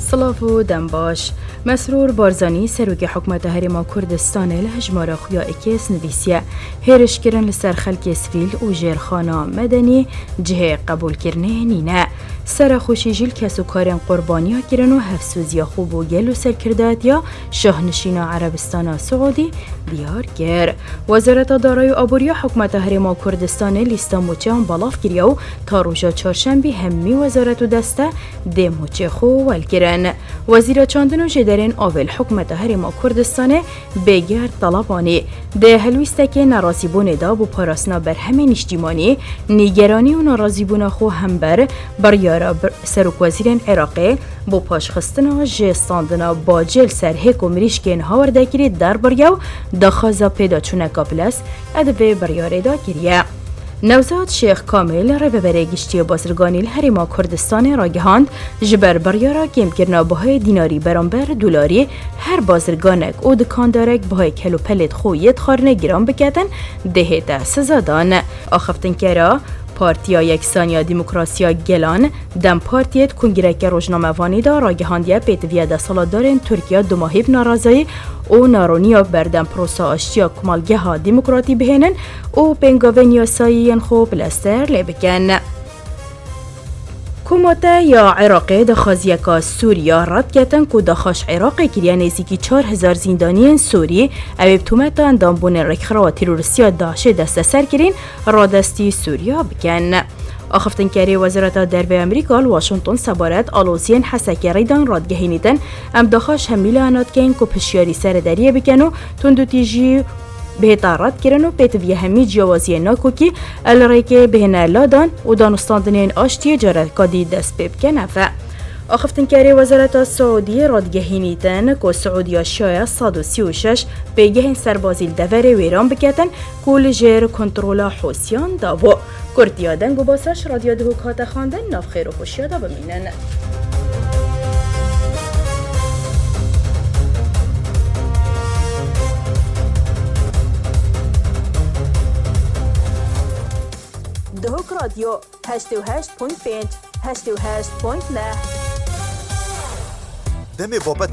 سلاف و دنباش مسرور بارزانی سروک حکمت هرما کردستان لهجمارا خویا اکیس نویسیه هیرش کرن لسر خلک سفیل و جیرخانا مدنی جه قبول کرنه نینه سر خوشی جیل کسو کارن قربانی ها کرن و حفظوزی خوب و گل و سرکردات یا شاهنشین عربستان سعودی دیار گر وزارت دارای آبوریا حکمت هرما کردستان لیستا موچه هم بلاف کریا و تا روژا چارشنبی همی وزارت دسته ده موچه خو ول کرن وزیر چاندن و جدرین آول حکمت هرما کردستان بگر طلبانی ده هلویسته که نرازیبون دا بو پاراسنا بر همین اجتماعی نیگرانی و نرازیبون خو هم بریارا سروک وزیرین عراقی بو پاشخستنا جستاندنا با جل سر هک و مریش که انها ورده کرید در بریاو دخوازا پیدا چونه کابلس ادوه بریاره دا کریه. نوزاد شیخ کامل رو ببره گشتی بازرگانی الهرما کردستان را گهاند جبر بریارا کم کرنا بهای دیناری برانبر دلاری هر بازرگانک او دکاندارک بهای کلو پلت خویت خارنه گرام بکتن دهیتا سزادان آخفتن کرا پارتیا یکسانیا دموکراسیا گلان دم پارتیت کنگرک روزنامه وانی دا راگهاندیه پیتویه ده سالادارن ترکیه دو ماهیب نارازایی او نارونیا بردم پروسا آشتیا کمالگه ها دموکراتی بهنن او پنگاوین یاسایین خوب لستر لبکن. حکومت یا عراقی دخوازیه که سوریا رد کتن که دخواش عراقی کریه نیزی 4000 زندانی سوری اویب تومت اندام بون رکخرا و تیروریستی داعش دست سر کرین رادستی سوریا بکن. آخفتن کاری وزارت دربه امریکا واشنطن سبارت آلوزین حسکی ریدان رادگهینیدن ام دخواش همیل اناد که این که پشیاری سر دریه بکن و تندو تیجی بهتارات کرن و پیتویه همی جوازی ناکوکی الریکه بهنه لادان و دانستاندنین آشتی جارت کادی دست ببکن افا. آخفتن کاری وزارت سعودی رادگهینیدن که سعودی شایع 136 بگهین سربازی دور ویران بکتن کل جیر کنترولا حوسیان داو. کردیادن گو باسش رادیو دهوکات خواندن ناف خیر و خوشیادا بمینن. دهوک رادیو 88.5 88.9 دم بابت